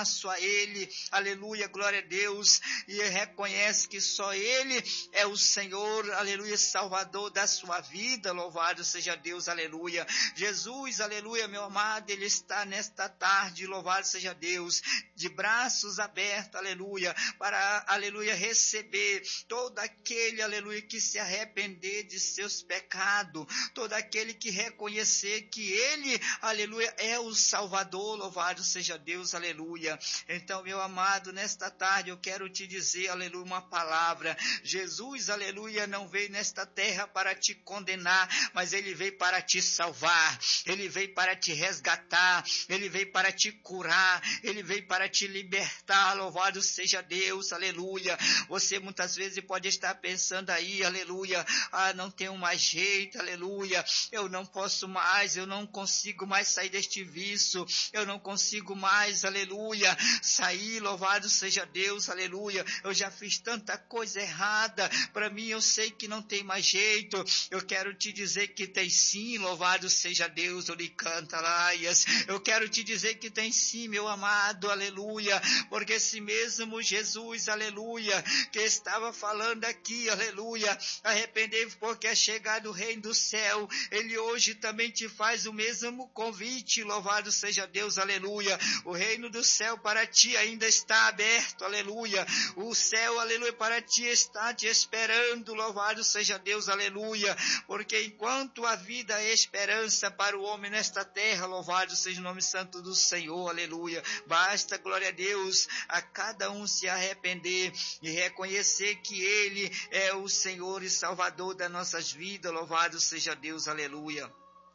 passo a Ele, aleluia, glória a Deus, e reconhece que só Ele é o Senhor, aleluia, Salvador da sua vida, louvado seja Deus, aleluia. Jesus, aleluia, meu amado, Ele está nesta tarde, louvado seja Deus, de braços abertos, aleluia, para, aleluia, receber todo aquele, aleluia, que se arrepender de seus pecados, todo aquele que reconhecer que Ele, aleluia, é o Salvador, louvado seja Deus, aleluia. Então, meu amado, nesta tarde eu quero te dizer, aleluia, uma palavra. Jesus, aleluia, não veio nesta terra para te condenar, mas Ele veio para te salvar, Ele veio para te resgatar, Ele veio para te curar, Ele veio para te libertar, louvado seja Deus, aleluia. Você muitas vezes pode estar pensando aí, aleluia, não tenho mais jeito, aleluia, eu não posso mais, eu não consigo mais sair deste vício, eu não consigo mais, aleluia, sair, louvado seja Deus, aleluia, eu já fiz tanta coisa errada, para mim eu sei que não tem mais jeito. Eu quero te dizer que tem sim, louvado seja Deus, eu lhe canta laias, eu quero te dizer que tem sim, meu amado, aleluia, porque esse mesmo Jesus, aleluia, que estava falando aqui, aleluia, arrependei-vos porque é chegado o reino do céu, Ele hoje também te faz o mesmo convite, louvado seja Deus, aleluia. O reino do céu para ti ainda está aberto, aleluia. O céu, aleluia, para ti está te esperando, louvado seja Deus, aleluia. Porque enquanto a vida é esperança para o homem nesta terra, louvado seja o nome santo do Senhor, aleluia. Basta, glória a Deus, a cada um se arrepender e reconhecer que Ele é o Senhor e Salvador das nossas vidas, louvado seja Deus, aleluia.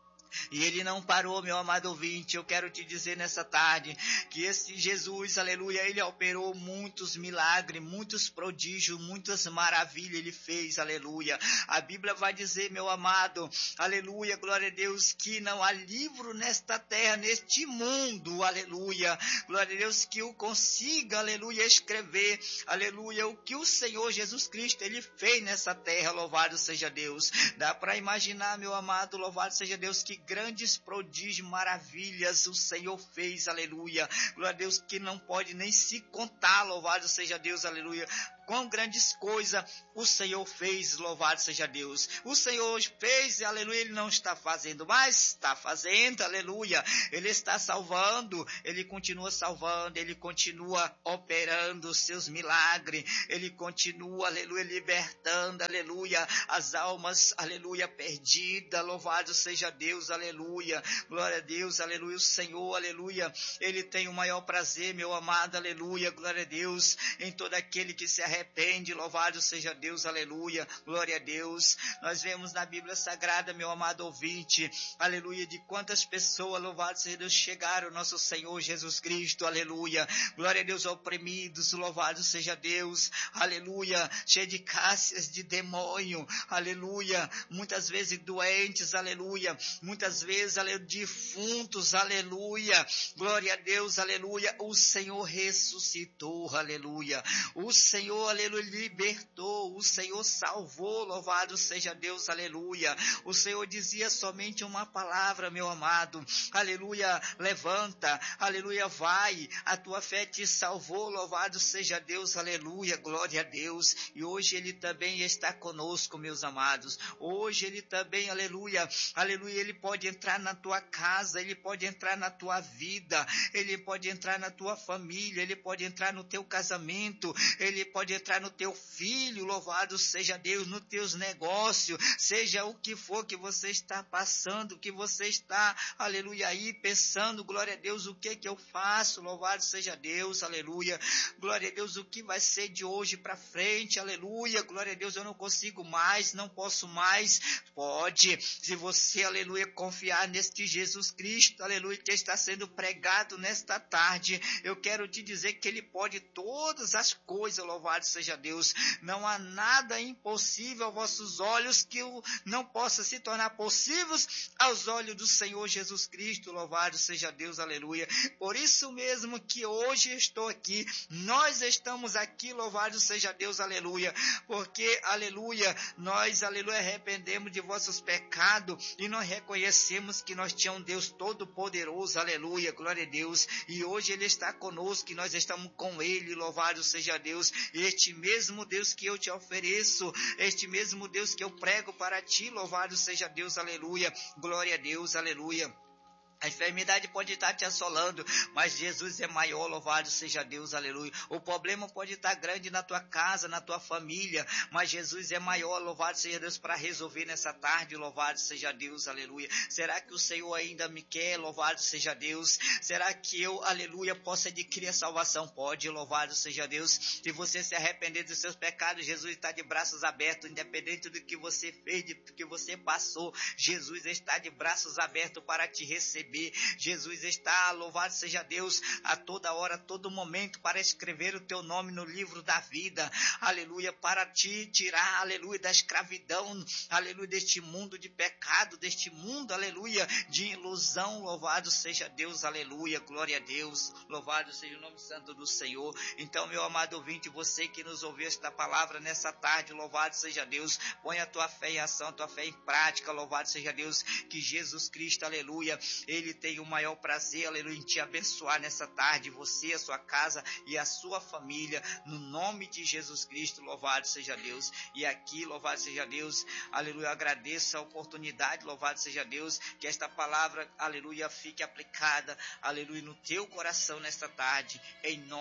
E Ele não parou, meu amado ouvinte, eu quero te dizer nessa tarde, que esse Jesus, aleluia, Ele operou muitos milagres, muitos prodígios, muitas maravilhas Ele fez, aleluia. A Bíblia vai dizer, meu amado, aleluia, glória a Deus, que não há livro nesta terra, neste mundo, aleluia, glória a Deus, que o consiga, aleluia, escrever, aleluia, o que o Senhor Jesus Cristo, Ele fez nessa terra, louvado seja Deus. Dá para imaginar, meu amado, louvado seja Deus, que grandes prodígios, maravilhas o Senhor fez, aleluia, glória a Deus, que não pode nem se contar, louvado seja Deus, aleluia. Quão grandes coisas o Senhor fez, louvado seja Deus. O Senhor fez, aleluia, Ele não está fazendo, mas está fazendo, aleluia. Ele está salvando, Ele continua salvando, Ele continua operando os seus milagres, Ele continua, aleluia, libertando, aleluia, as almas, aleluia, perdidas, louvado seja Deus, aleluia. Glória a Deus, aleluia, o Senhor, aleluia, Ele tem o maior prazer, meu amado, aleluia, glória a Deus, em todo aquele que se arrepende, louvado seja Deus, aleluia, glória a Deus. Nós vemos na Bíblia Sagrada, meu amado ouvinte, aleluia, de quantas pessoas, louvado seja Deus, chegaram ao nosso Senhor Jesus Cristo, aleluia, glória a Deus, oprimidos, louvado seja Deus, aleluia, cheio de cácias de demônio, aleluia, muitas vezes doentes, aleluia, muitas vezes, aleluia, defuntos, aleluia, glória a Deus, aleluia, o Senhor ressuscitou, aleluia, o Senhor, aleluia, libertou, o Senhor salvou, louvado seja Deus, aleluia. O Senhor dizia somente uma palavra, meu amado, aleluia, levanta, aleluia, vai, a tua fé te salvou, louvado seja Deus, aleluia, glória a Deus. E hoje Ele também está conosco, meus amados, hoje Ele também, aleluia, aleluia, Ele pode entrar na tua casa, Ele pode entrar na tua vida, Ele pode entrar na tua família, Ele pode entrar no teu casamento, Ele pode entrar no teu filho, louvado seja Deus, nos teus negócios, seja o que for que você está passando, que você está, aleluia, aí pensando, glória a Deus, o que eu faço, louvado seja Deus, aleluia, glória a Deus, o que vai ser de hoje para frente, aleluia, glória a Deus, eu não consigo mais, não posso mais, pode, se você, aleluia, confiar neste Jesus Cristo, aleluia, que está sendo pregado nesta tarde, eu quero te dizer que Ele pode todas as coisas, louvado louvado seja Deus. Não há nada impossível aos vossos olhos que não possa se tornar possíveis aos olhos do Senhor Jesus Cristo, louvado seja Deus, aleluia. Por isso mesmo que hoje estou aqui, nós estamos aqui, louvado seja Deus, aleluia, porque, aleluia, nós, aleluia, arrependemos de vossos pecados e nós reconhecemos que nós tínhamos um Deus todo-poderoso, aleluia, glória a Deus, e hoje Ele está conosco e nós estamos com Ele, louvado seja Deus, este mesmo Deus que eu te ofereço, este mesmo Deus que eu prego para ti, louvado seja Deus, aleluia, glória a Deus, aleluia. A enfermidade pode estar te assolando, mas Jesus é maior, louvado seja Deus, aleluia. O problema pode estar grande na tua casa, na tua família, mas Jesus é maior, louvado seja Deus, para resolver nessa tarde, louvado seja Deus, aleluia. Será que o Senhor ainda me quer, louvado seja Deus? Será que eu, aleluia, posso adquirir a salvação? Pode, louvado seja Deus. Se você se arrepender dos seus pecados, Jesus está de braços abertos, independente do que você fez, do que você passou, Jesus está de braços abertos para te receber. Jesus está, louvado seja Deus, a toda hora, a todo momento, para escrever o teu nome no livro da vida, aleluia, para te tirar, aleluia, da escravidão, aleluia, deste mundo de pecado, deste mundo, aleluia, de ilusão, louvado seja Deus, aleluia, glória a Deus, louvado seja o nome santo do Senhor. Então, meu amado ouvinte, você que nos ouviu esta palavra nessa tarde, louvado seja Deus, põe a tua fé em ação, a tua fé em prática, louvado seja Deus, que Jesus Cristo, aleluia, Ele tem o maior prazer, aleluia, em te abençoar nessa tarde, você, a sua casa e a sua família, no nome de Jesus Cristo, louvado seja Deus. E aqui, louvado seja Deus, aleluia, agradeço a oportunidade, louvado seja Deus, que esta palavra, aleluia, fique aplicada, aleluia, no teu coração nesta tarde, em nome